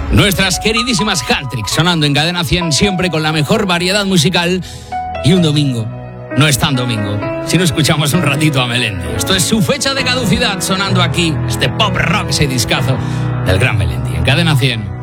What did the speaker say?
Nuestras queridísimas Handtricks sonando en Cadena 100, siempre con la mejor variedad musical. Y un domingo no es tan domingo si no escuchamos un ratito a Melendi. Esto es Su fecha de caducidad sonando aquí, este pop rock, ese discazo del gran Melendi en Cadena 100.